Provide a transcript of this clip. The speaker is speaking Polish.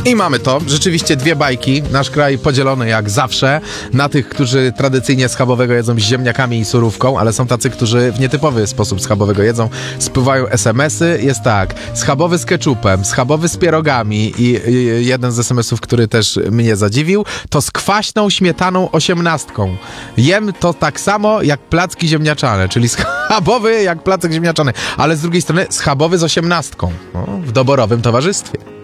I mamy to. Rzeczywiście dwie bajki. Nasz kraj podzielony jak zawsze na tych, którzy tradycyjnie schabowego jedzą z ziemniakami i surówką, ale są tacy, którzy w nietypowy sposób schabowego jedzą. Spływają SMS-y. Jest tak. Schabowy z keczupem, schabowy z pierogami i jeden z SMS-ów, który też mnie zadziwił, to z kwaśną śmietaną 18. Jem to tak samo jak placki ziemniaczane, czyli schabowy jak placek ziemniaczany, ale z drugiej strony schabowy z 18. No, w doborowym towarzystwie.